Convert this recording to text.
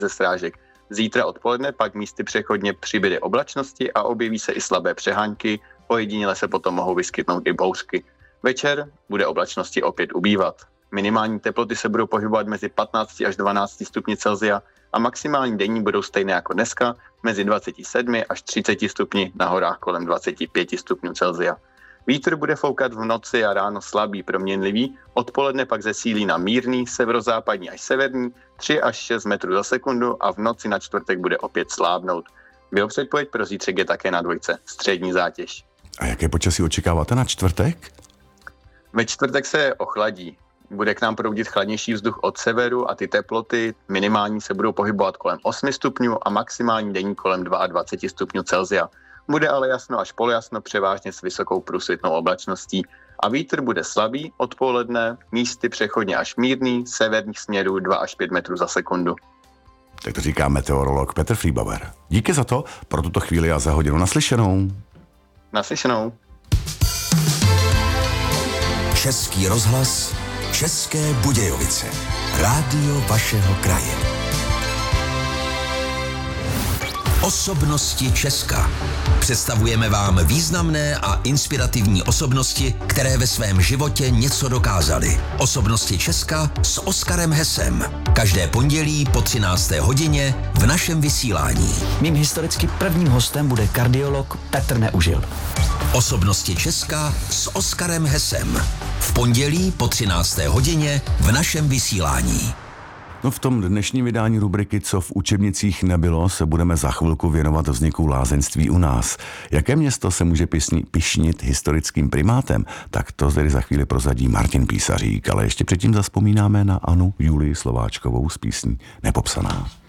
ze srážek. Zítra odpoledne pak místy přechodně přibyde oblačnosti a objeví se i slabé přehánky, ojediněle se potom mohou vyskytnout i bouřky. Večer bude oblačnosti opět ubývat. Minimální teploty se budou pohybovat mezi 15 až 12 stupni Celsia a maximální denní budou stejné jako dneska, mezi 27 až 30 stupni, na horách kolem 25 stupňů Celsia. Vítr bude foukat v noci a ráno slabý, proměnlivý, odpoledne pak zesílí na mírný, severozápadní až severní, 3 až 6 metrů za sekundu a v noci na čtvrtek bude opět slábnout. Biopředpověď pro zítřek je také na 2, střední zátěž. A jaké počasí očekáváte na čtvrtek? Ve čtvrtek se ochladí. Bude k nám proudit chladnější vzduch od severu a ty teploty minimální se budou pohybovat kolem 8 stupňů a maximální denní kolem 22 stupňů Celsia. Bude ale jasno až polojasno, převážně s vysokou průsvitnou oblačností a vítr bude slabý odpoledne, místy přechodně až mírný, severních směrů 2 až 5 metrů za sekundu. Tak to říká meteorolog Petr Friedbauer. Díky za to, pro tuto chvíli a za hodinu naslyšenou. Naslyšenou. Český rozhlas, České Budějovice. Rádio vašeho kraje. Osobnosti Česka. Představujeme vám významné a inspirativní osobnosti, které ve svém životě něco dokázaly. Osobnosti Česka s Oskarem Hesem. Každé pondělí po 13. hodině v našem vysílání. Mým historicky prvním hostem bude kardiolog Petr Neužil. Osobnosti Česka s Oskarem Hesem. V pondělí po 13. hodině v našem vysílání. No v tom dnešním vydání rubriky Co v učebnicích nebylo se budeme za chvilku věnovat vzniku lázeňství u nás. Jaké město se může pyšnit historickým primátem? Tak to tedy za chvíli prozradí Martin Písařík, ale ještě předtím zazpomínáme na Anu Julii Slováčkovou s písní Nepopsaná.